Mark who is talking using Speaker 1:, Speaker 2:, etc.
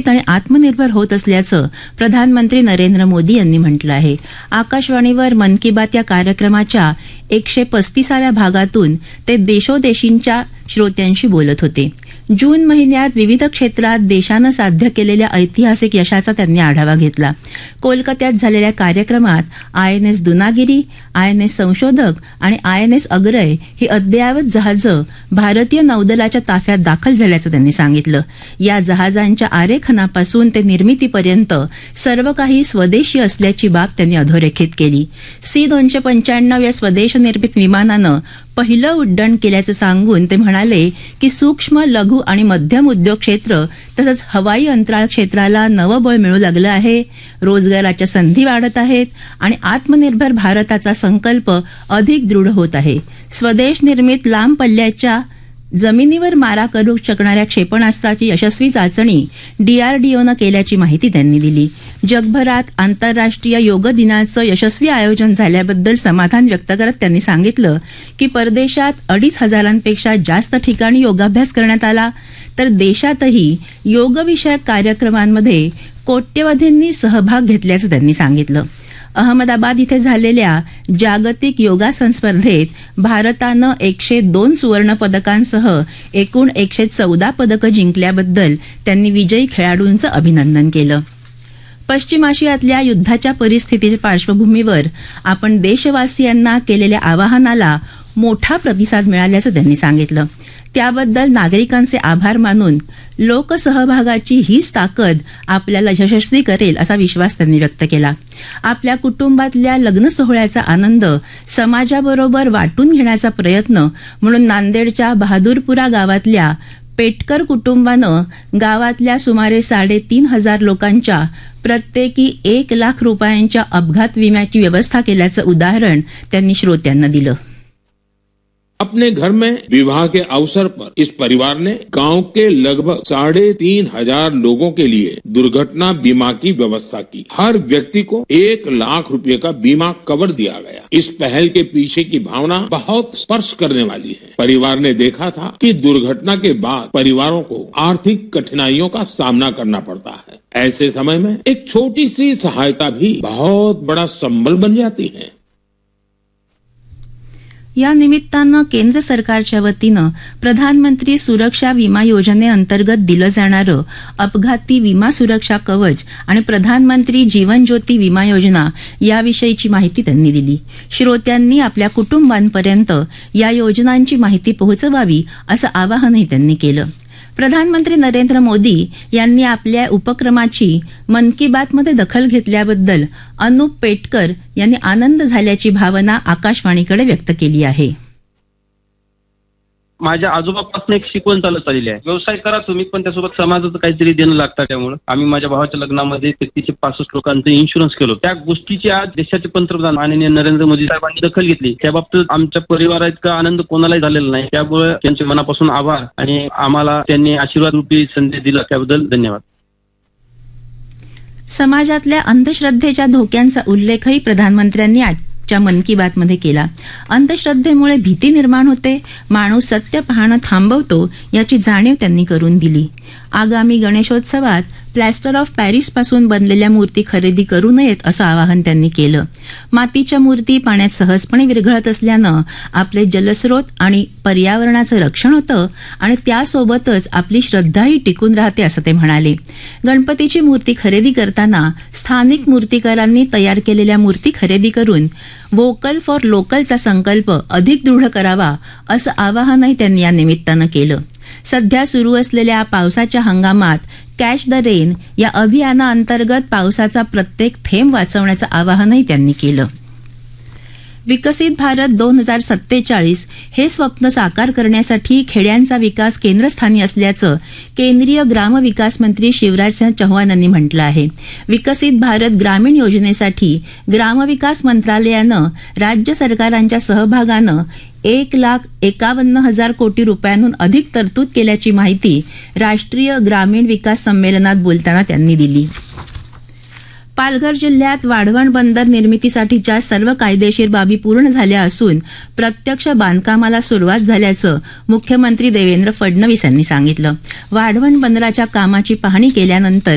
Speaker 1: आणि आत्मनिर्भर होत असल्याचं प्रधानमंत्री नरेंद्र मोदी यांनी म्हटलं आहे. आकाशवाणीवर मन की बात या कार्यक्रमाच्या 135व्या भागातून ते देशोदेशींच्या श्रोत्यांशी बोलत होते. जून महिन्यात विविध क्षेत्रात देशानं साध्य केलेल्या ऐतिहासिक यशाचा त्यांनी आढावा घेतला. कोलकात्यात झालेल्या कार्यक्रमात INS दुनागिरी, INS संशोधक आणि INS अग्रय ही अद्ययावत जहाजं भारतीय नौदलाच्या ताफ्यात दाखल झाल्याचं त्यांनी सांगितलं. या जहाजांच्या आरेखनापासून ते निर्मितीपर्यंत सर्व काही स्वदेशी असल्याची बाब त्यांनी अधोरेखित केली. C-295 या स्वदेश निर्मित विमानानं पहिलं उड्डाण केल्याचं सांगून ते म्हणाले की सूक्ष्म, लघु आणि मध्यम उद्योग क्षेत्र तसंच हवाई अंतराळ क्षेत्राला नवं बळ मिळू लागलं आहे. रोजगाराच्या संधी वाढत आहेत आणि आत्मनिर्भर भारताचा संकल्प अधिक दृढ होत आहे. स्वदेश निर्मित लांब पल्ल्याच्या जमिनीवर मारा करू शकणाऱ्या क्षेपणास्त्राची यशस्वी चाचणी DRDOनं केल्याची माहिती त्यांनी दिली. जगभरात आंतरराष्ट्रीय योग दिनाचं यशस्वी आयोजन झाल्याबद्दल समाधान व्यक्त करत त्यांनी सांगितलं की परदेशात 2,500पेक्षा जास्त ठिकाणी योगाभ्यास करण्यात आला, तर देशातही योगविषयक कार्यक्रमांमध्ये कोट्यवधींनी सहभाग घेतल्याचं त्यांनी सांगितलं. अहमदाबाद इथे झालेल्या जागतिक योगासन स्पर्धेत भारतानं 102 सुवर्ण पदकांसह एकूण 114 पदकं जिंकल्याबद्दल त्यांनी विजयी खेळाडूंचं अभिनंदन केलं. पश्चिम आशियातल्या युद्धाच्या परिस्थितीच्या पार्श्वभूमीवर आपण देशवासियांना केलेल्या आवाहनाला मोठा प्रतिसाद मिळाल्याचं त्यांनी सांगितलं. त्याबद्दल नागरिकांचे आभार मानून लोकसहभागाची हीच ताकद आपल्याला यशस्वी करेल असा विश्वास त्यांनी व्यक्त केला. आपल्या कुटुंबातल्या लग्न सोहळ्याचा आनंद समाजाबरोबर वाटून घेण्याचा प्रयत्न म्हणून नांदेडच्या बहादूरपुरा गावातल्या पेटकर कुटुंबानं गावातल्या सुमारे 3,500 लोकांच्या प्रत्येकी 1 लाख रुपयांच्या अपघात विम्याची व्यवस्था केल्याचं उदाहरण त्यांनी श्रोत्यांना दिलं.
Speaker 2: अपने घर में विवाह के अवसर पर इस परिवार ने गांव के लगभग 3,500 लोगों के लिए दुर्घटना बीमा की व्यवस्था की. हर व्यक्ति को 1 लाख रुपए का बीमा कवर दिया गया. इस पहल के पीछे की भावना बहुत स्पर्श करने वाली है. परिवार ने देखा था कि दुर्घटना के बाद परिवारों को आर्थिक कठिनाइयों का सामना करना पड़ता है. ऐसे समय में एक छोटी सी सहायता भी बहुत बड़ा संबल बन जाती है.
Speaker 1: या निमित्तानं केंद्र सरकारच्या वतीनं प्रधानमंत्री सुरक्षा विमा योजनेअंतर्गत दिलं जाणारं अपघाती विमा सुरक्षा कवच आणि प्रधानमंत्री जीवन ज्योती विमा योजना याविषयीची माहिती त्यांनी दिली. श्रोत्यांनी आपल्या कुटुंबांपर्यंत या योजनांची माहिती पोहोचवावी असं आवाहनही त्यांनी केलं. प्रधानमंत्री नरेंद्र मोदी यांनी आपल्या उपक्रमाची मन की बातमध्ये दखल घेतल्याबद्दल अनुप पेटकर यांनी आनंद झाल्याची भावना आकाशवाणीकडे व्यक्त केली आहे.
Speaker 3: माझ्या आजोबापासून एक शिकवण चालत आलेली आहे. व्यवसाय करा तुम्ही, पण त्यासोबत समाजाचं काहीतरी देणं लागतं. त्यामुळे आम्ही माझ्या भावाच्या लग्नामध्ये 35 लोकांचं इन्शुरन्स केलं. त्या गोष्टीची आज देशाचे पंतप्रधान माननीय नरेंद्र मोदी साहेबांनी दखल घेतली. त्या बाबतीत आमच्या परिवारात इतका आनंद कोणालाही झालेला नाही. त्यामुळे त्यांचे मनापासून आभार आणि आम्हाला त्यांनी आशीर्वाद रूपी संदेश दिला त्याबद्दल धन्यवाद.
Speaker 1: समाजातल्या अंधश्रद्धेच्या धोक्यांचा उल्लेखही प्रधानमंत्र्यांनी च्या मन की बात मध्ये केला. अंधश्रद्धेमुळे भीती निर्माण होते, माणूस सत्य पाहणं थांबवतो याची जाणीव त्यांनी करून दिली. आगामी गणेशोत्सवात प्लॅस्टर ऑफ पॅरिस पासून बनलेल्या मूर्ती खरेदी करू नयेत असं आवाहन त्यांनी केलं. मातीच्या मूर्ती पाण्यात सहजपणे विरघळत असल्यानं आपले जलस्रोत आणि पर्यावरणाचं रक्षण होतं आणि त्यासोबतच आपली श्रद्धाही टिकून राहते असं ते म्हणाले. गणपतीची मूर्ती खरेदी करताना स्थानिक मूर्तिकारांनी तयार केलेल्या मूर्ती खरेदी करून व्होकल फॉर लोकलचा संकल्प अधिक दृढ करावा असं आवाहनही त्यांनी या निमित्तानं केलं. सध्या सुरू असलेल्या पावसाच्या हंगामात कॅच द रेन या अभियानाअंतर्गत पावसाचा प्रत्येक थेंब वाचवण्याचं आवाहनही त्यांनी केलं. विकसित भारत 2047 हे स्वप्न साकार करण्यासाठी खेड्यांचा विकास केंद्रस्थानी असल्याचं केंद्रीय ग्रामविकास मंत्री शिवराजसिंह चौहान यांनी म्हटलं आहे. विकसित भारत ग्रामीण योजनेसाठी ग्रामविकास मंत्रालयानं राज्य सरकारांच्या सहभागानं 1,51,000 कोटी रुपयांहून अधिक तरतूद केल्याची माहिती राष्ट्रीय ग्रामीण विकास संमेलनात बोलताना त्यांनी दिली. पालघर जिल्ह्यात वाढवण बंदर निर्मितीसाठीच्या सर्व कायदेशीर बाबी पूर्ण झाल्या असून प्रत्यक्ष बांधकामाला सुरुवात झाल्याचं मुख्यमंत्री देवेंद्र फडणवीस यांनी सांगितलं. वाढवण बंदराच्या कामाची पाहणी केल्यानंतर